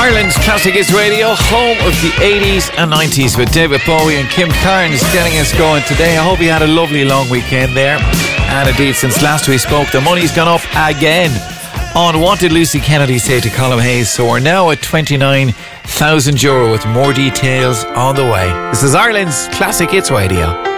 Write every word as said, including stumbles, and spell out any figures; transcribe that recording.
Ireland's Classic Hits Radio, home of the eighties and nineties with David Bowie and Kim Carnes getting us going today. I hope you had a lovely long weekend there. And indeed, since last we spoke, the money's gone up again on What Did Lucy Kennedy Say to Colm Hayes. So we're now at twenty-nine thousand euro with more details on the way. This is Ireland's Classic Hits Radio.